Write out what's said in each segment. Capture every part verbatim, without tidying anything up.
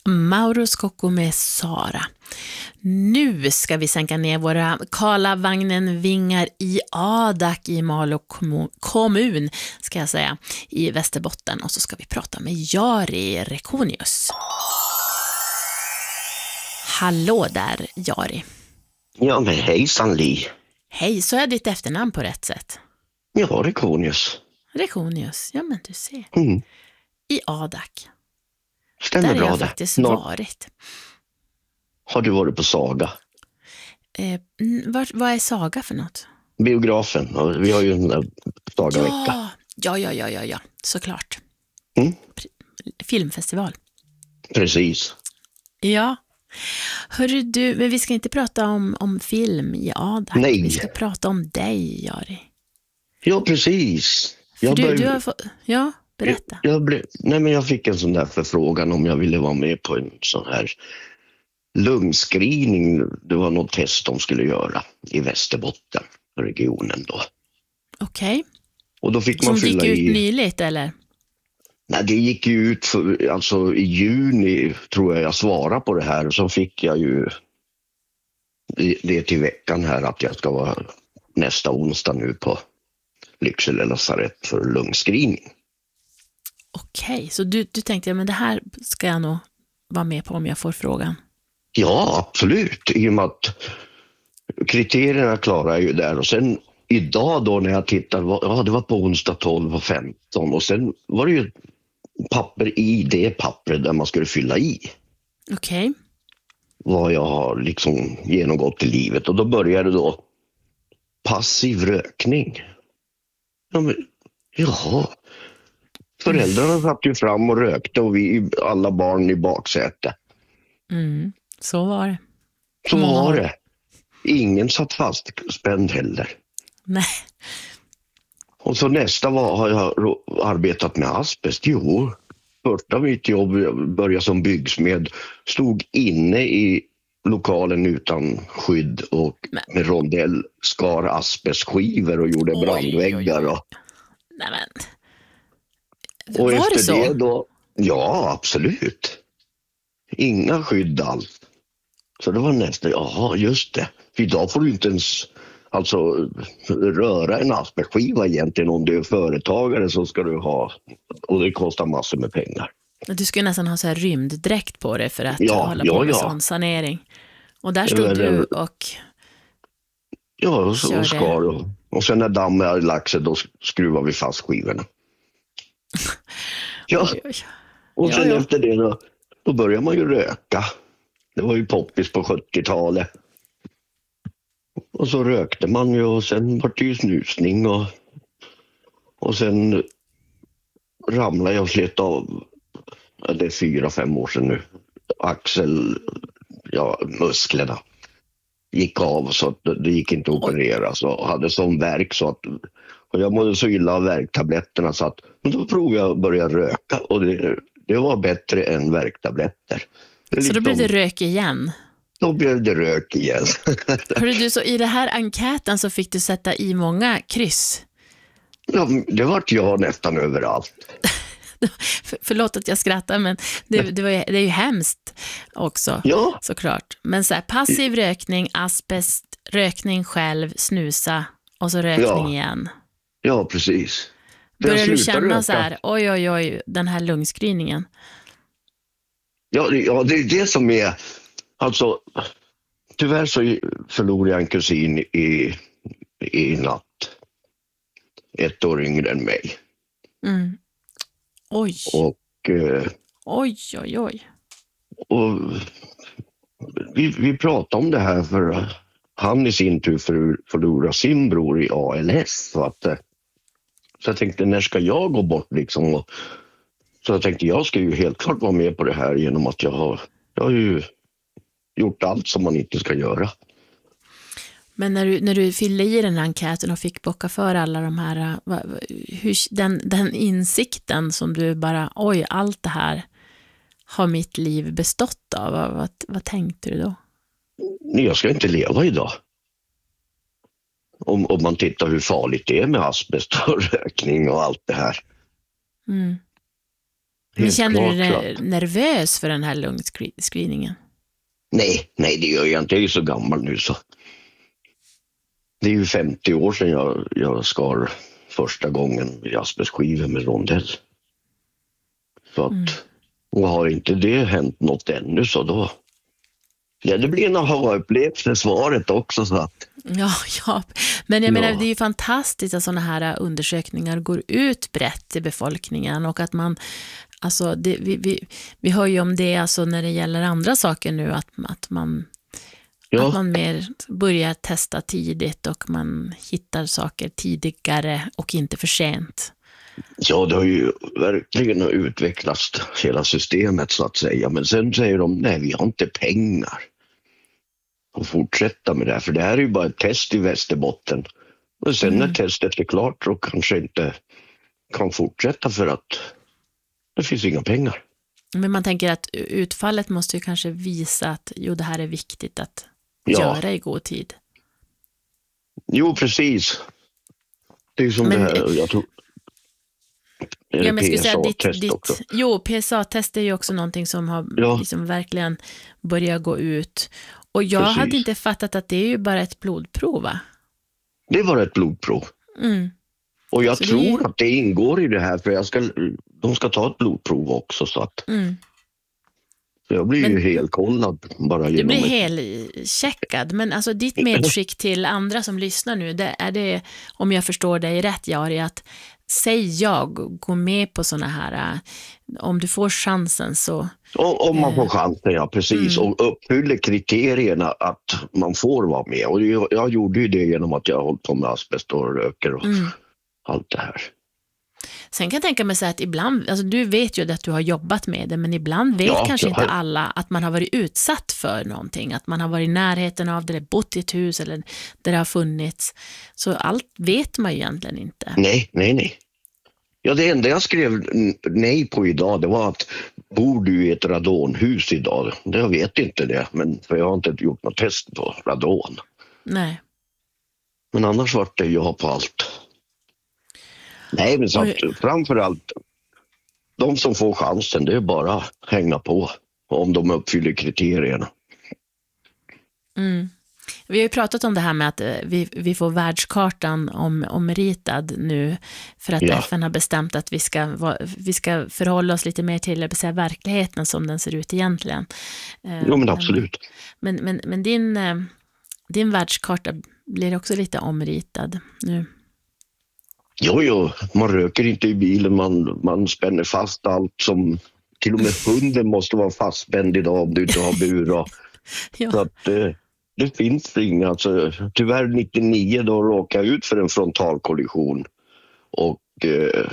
Mauro Scocco med Sara. Nu ska vi sänka ner våra Karlavagnen vingar i Adak i Malå kommun, ska jag säga, i Västerbotten. Och så ska vi prata med Jari Rekonius. Hallå där, Jari. Ja, men hejsan Li. Hej, så är ditt efternamn på rätt sätt? Ja, Rekonius. Rekonius, ja men du ser. Mm. I Adak. Stämmer Där bra har jag det. faktiskt Norr... varit. Har du varit på Saga? Eh, vad, vad är Saga för något? Biografen. Vi har ju en Saga-vecka. Ja, ja, ja, ja, ja, såklart. Mm. Filmfestival. Precis. Ja. Hörru du, men vi ska inte prata om, om film i Adak. Nej. Vi ska prata om dig, Jari. Ja, precis. För Jag du, bör... du har fått... Ja, berätta. Jag, jag, blev... Nej, men jag fick en sån där förfrågan om jag ville vara med på en sån här lungscreening. Det var något test de skulle göra i Västerbotten, regionen då. Okej. Okay. Och då fick man Som fylla gick ut i... nyligt, eller? Nej, det gick ju ut för, alltså i juni tror jag jag svarade på det här. Och så fick jag ju det till veckan här att jag ska vara nästa onsdag nu på Lycksele lasarett för lungscreening. Okej, okay, så du, du tänkte, ja, men det här ska jag nog vara med på om jag får frågan. Ja, absolut. I och med att kriterierna klarar jag ju där. Och sen idag då när jag tittar, ja det var på onsdag tolv och femton. Och sen var det ju papper i det pappret där man skulle fylla i. Okej. Okay. Vad jag har liksom genomgått i livet. Och då började då passiv rökning. Ja, men, jaha. Föräldrarna satt ju fram och rökte och vi alla barn i baksäte. Mm, så var det. Så var det. Ingen satt fast spänd heller. Nej. Och så nästa var, har jag arbetat med asbest. Jo, första mitt jobb började som byggsmed. Stod inne i lokalen utan skydd och med rondell skar asbestskivor och gjorde oj, brandväggar. Och... Nej men... Och var efter det så? det då, ja absolut. Inga skydd alls. Så det var nästa, jaha just det. För idag får du inte ens alltså röra en asbestskiva egentligen om du är företagare så ska du ha, och det kostar massor med pengar. Du skulle nästan ha så här rymddräkt på dig för att ja, hålla ja, på med ja. sån sanering. Och där stod du och ja, och, så, och skar och, och sen när dammen hade lagt sig då skruvar vi fast skivorna. Ja, och sen ja, ja. Efter det då, då börjar man ju röka. Det var ju poppis på sjuttiotalet. Och så rökte man ju och sen var det ju snusning och, och sen ramlade jag och slet av, det är fyra, fem år sedan nu, axel, ja musklerna gick av så att det gick inte att operera så hade sån värk så att och jag mådde så illa av värktabletterna så att men då provade jag att börja röka och det, det var bättre än värktabletter. Så liksom, då blev det rök igen? Då blev det rök igen. Hörru du, så i det här enkäten så fick du sätta i många kryss? Ja, det vart jag nästan överallt. För, förlåt att jag skrattar, men det, det, var, det är ju hemskt också, ja. Såklart. Men så här, passiv rökning, asbest, rökning själv, snusa och så rökning ja. igen. Ja, precis. Börjar du känna röka. Så här, oj, oj, oj, den här lungscreeningen? Ja, ja, det är det som är, alltså, tyvärr så förlorade jag en kusin i, i natt. Ett år yngre än mig. Mm. Oj. Och, eh, oj, oj, oj. Och vi, vi pratade om det här för han i sin tur för, förlorade sin bror i A L S. Så, att, så jag tänkte, när ska jag gå bort liksom? Och, så jag tänkte, jag ska ju helt klart vara med på det här genom att jag har, jag har ju gjort allt som man inte ska göra. Men när du, när du fyllde i den här enkäten och fick bocka för alla de här, hur, den, den insikten som du bara, oj, allt det här har mitt liv bestått av, vad, vad, vad tänkte du då? Nej, jag ska inte leva idag. Om, om man tittar hur farligt det är med asbest och rökning och allt det här. Mm. Men känner klart, du dig klart. nervös för den här lungscreeningen? Nej, nej det gör jag inte. Jag är ju så gammal nu så. Det är ju femtio år sedan jag, jag skar första gången vid asbestskivor med rondell. Så att, mm. och har inte det hänt något ännu så då... Ja, det blir en aha-upplevelse svaret också. Så att, ja, ja, men jag ja. menar det är ju fantastiskt att sådana här undersökningar går ut brett till befolkningen och att man, alltså det, vi, vi, vi hör ju om det alltså när det gäller andra saker nu att, att man ja. att man mer börjar testa tidigt och man hittar saker tidigare och inte för sent. Ja, det har ju verkligen utvecklats hela systemet så att säga. Men sen säger de, nej vi har inte pengar att fortsätta med det här. För det här är ju bara ett test i Västerbotten. Och sen mm. när testet är klart så kanske inte kan fortsätta för att det finns inga pengar. Men man tänker att utfallet måste ju kanske visa att jo, det här är viktigt att ja. göra i god tid. Jo, precis. Det är som men, det här, jag tror... Ja, men jag skulle säga ditt, ditt, jo, P S A-test är ju också någonting som har ja. liksom verkligen börjat gå ut. Och jag Precis. hade inte fattat att det är ju bara ett blodprov, va? Det var ett blodprov. Mm. Och jag så tror det... att det ingår i det här för jag ska, de ska ta ett blodprov också. Så att mm. så jag blir men, ju helkollad bara genom... Du blir helcheckad, men alltså ditt medskick till andra som lyssnar nu, det är det, om jag förstår dig rätt, Jari, att säg jag, gå med på såna här, om du får chansen så... Om, om man får chansen, ja precis. Mm. Och uppfyller kriterierna att man får vara med. Och jag, jag gjorde ju det genom att jag har hållit på med asbest och röker och mm. allt det här. Sen kan jag tänka mig så att ibland, alltså du vet ju att du har jobbat med det, men ibland vet ja, kanske inte har... alla att man har varit utsatt för någonting, att man har varit i närheten av det, eller bott i ett hus eller där det har funnits. Så allt vet man ju egentligen inte. Nej, nej, nej. Ja, det enda jag skrev nej på idag, det var att bor du i ett radonhus idag? Jag vet inte det, men för jag har inte gjort något test på radon. Nej. Men annars var det ja på allt. Nej, men så att, framförallt de som får chansen, det är bara att hänga på om de uppfyller kriterierna. Mm. Vi har ju pratat om det här med att vi, vi får världskartan om, omritad nu för att ja. F N har bestämt att vi ska, vi ska förhålla oss lite mer till att säga, verkligheten som den ser ut egentligen. Jo, men absolut. Men, men, men din, din världskarta blir också lite omritad nu. Jo, jo, man röker inte i bilen, man, man spänner fast allt som, till och med hunden måste vara fastspänd idag om du inte har bur. Och, ja. Så att det, det finns inga, alltså, tyvärr nittionio då råkade jag ut för en frontalkollision och eh,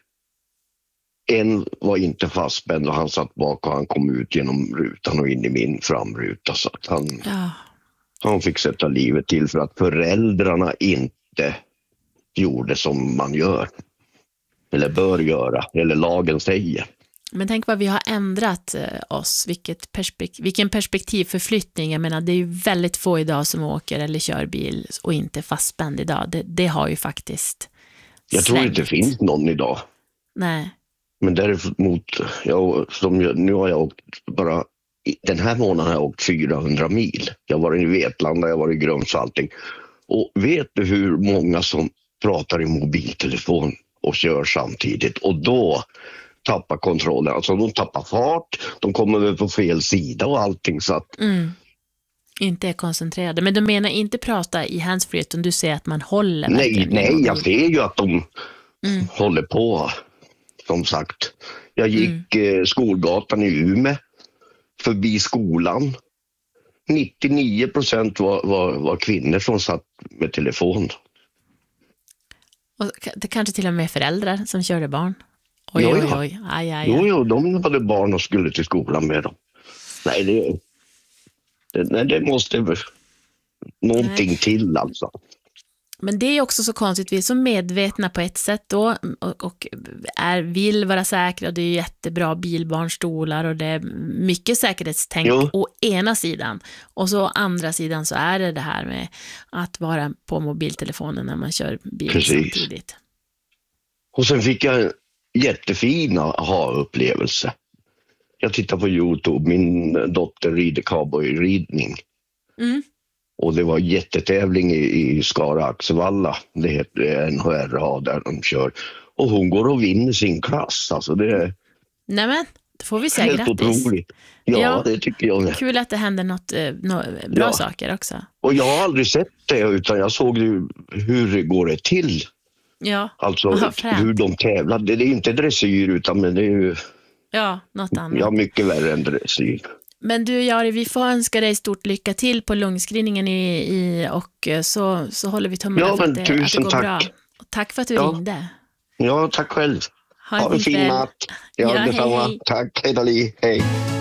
en var inte fastspänd och han satt bak och han kom ut genom rutan och in i min framruta så att han, ja. han fick sätta livet till för att föräldrarna inte gjorde som man gör eller bör göra eller lagen säger. Men tänk vad vi har ändrat oss, vilket perspek- vilken perspektivförflyttning. Jag menar, det är ju väldigt få idag som åker eller kör bil och inte fastspänd idag. Det, det har ju faktiskt Jag slängt. tror inte det finns någon idag. Nej. Men däremot, jag, som jag, nu har jag åkt bara, den här månaden har jag åkt fyrahundra mil. Jag har varit i Vetlanda, jag har varit i Grums och allting. Och vet du hur många som pratar i mobiltelefon och kör samtidigt? Och då tappar kontrollen. Alltså de tappar fart, de kommer väl på fel sida och allting så att... Mm. Inte är koncentrerade. Men du menar inte prata i handsfree utan du säger att man håller... Nej, nej, jag ser ju att de mm. håller på. Som sagt. Jag gick mm. eh, skolgatan i Umeå förbi skolan. nittionio procent var, var, var kvinnor som satt med telefon. Och det kanske till och med föräldrar som körde barn. Oj, jo, oj, ja. oj. Aj, aj, aj. Jo, jo, de hade barn och skulle till skolan med dem. Nej, det, det, nej, det måste någonting nej. till alltså. Men det är också så konstigt, vi är så medvetna på ett sätt då och, och är, vill vara säkra och det är jättebra bilbarnstolar och det är mycket säkerhetstänk jo. å ena sidan och så å andra sidan så är det det här med att vara på mobiltelefonen när man kör bil Precis. samtidigt. Och sen fick jag jättefina aha-upplevelse. Jag tittar på YouTube, min dotter rider cowboyridning. Mm. Och det var jättetävling i, i Skara Axevalla. Det heter N H R A där de kör. Och hon går och vinner sin klass. Alltså det är Nämen, då får vi säga helt grattis. otroligt. Ja, Ja. det tycker jag. Kul att det händer något eh, nå- bra Ja. saker också. Och jag har aldrig sett det, utan jag såg ju hur det går det till. Ja, Alltså Vad fränt. hur de tävlar. Det är inte dressyr, utan men det är ju ja något annat. ja, mycket värre än dressyr. Men du Jari, vi får önska dig stort lycka till på lungscreeningen i, i, och eh, så, så håller vi tummarna Ja, för att men det, att det tusen går tack. bra. Och tack för att du Ja. ringde. Ja, tack själv. Ha en Ha en fin fin kväll. natt. Ja, Ja, detsamma. hej, hej. Tack, hej då, Li. Hej.